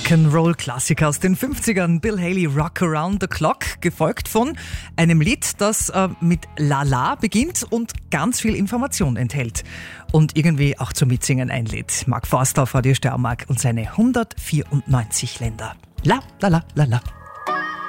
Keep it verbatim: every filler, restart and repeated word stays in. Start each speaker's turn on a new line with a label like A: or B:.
A: Rock'n'Roll-Klassiker aus den fünfzigern, Bill Haley, Rock Around the Clock, gefolgt von einem Lied, das äh, mit La La beginnt und ganz viel Information enthält und irgendwie auch zum Mitsingen einlädt. Mark Forster, V D Steiermark und seine hundertvierundneunzig Länder. La, la, la, la, la.